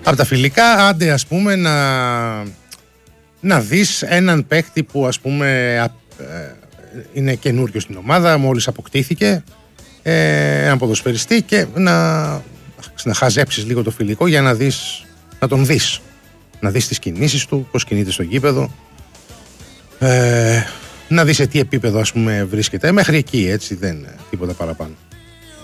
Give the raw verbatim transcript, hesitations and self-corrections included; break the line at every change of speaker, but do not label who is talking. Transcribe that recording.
Από τα φιλικά, άντε ας πούμε να, να δεις έναν παίκτη που ας πούμε ε, είναι καινούριο στην ομάδα, μόλις αποκτήθηκε, ε, έναν ποδοσφαιριστή και να, να χαζέψεις λίγο το φιλικό για να δεις, να τον δεις. Να δεις τις κινήσεις του, πώς κινείται στο γήπεδο, ε, να δεις σε τι επίπεδο ας πούμε βρίσκεται. Μέχρι εκεί, έτσι, δεν τίποτα παραπάνω.